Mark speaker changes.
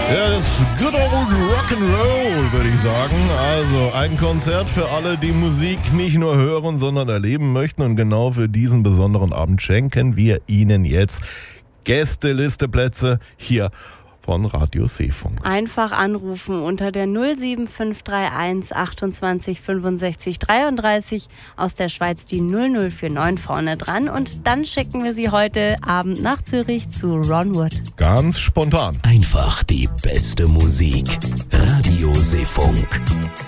Speaker 1: Ja, das Good Old Rock'n'Roll, würde ich sagen. Also ein Konzert für alle, die Musik nicht nur hören, sondern erleben möchten. Und genau für diesen besonderen Abend schenken wir Ihnen jetzt Gästelisteplätze hier von Radio Seefunk.
Speaker 2: Einfach anrufen unter der 07531 28 65 33, aus der Schweiz die 0049 vorne dran, und dann schicken wir Sie heute Abend nach Zürich zu Ron Wood.
Speaker 1: Ganz spontan.
Speaker 3: Einfach die beste Musik. Radio Seefunk.